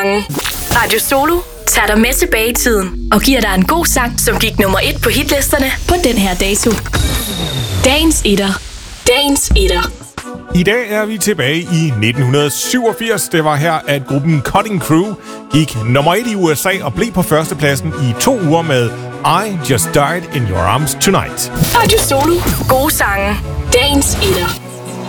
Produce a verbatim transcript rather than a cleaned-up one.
sange. Radio Solo tager dig med tilbage i tiden og giver dig en god sang, som gik nummer et på hitlisterne på den her dato. Dagens etter. Dagens etter. I dag er vi tilbage i nitten syvogfirs. Det var her, at gruppen Cutting Crew gik nummer et i U S A og blev på førstepladsen i to uger med I Just Died in Your Arms Tonight. Radio Solo. Gode sange. Dagens etter.